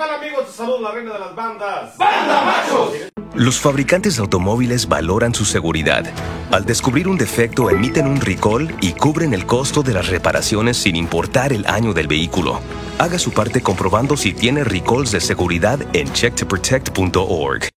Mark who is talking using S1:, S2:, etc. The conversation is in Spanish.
S1: tal, amigos? Te saludo la reina de las bandas.
S2: ¡Banda Machos!
S3: Los fabricantes de automóviles valoran su seguridad. Al descubrir un defecto, emiten un recall y cubren el costo de las reparaciones sin importar el año del vehículo. Haga su parte comprobando si tiene recalls de seguridad en checktoprotect.org.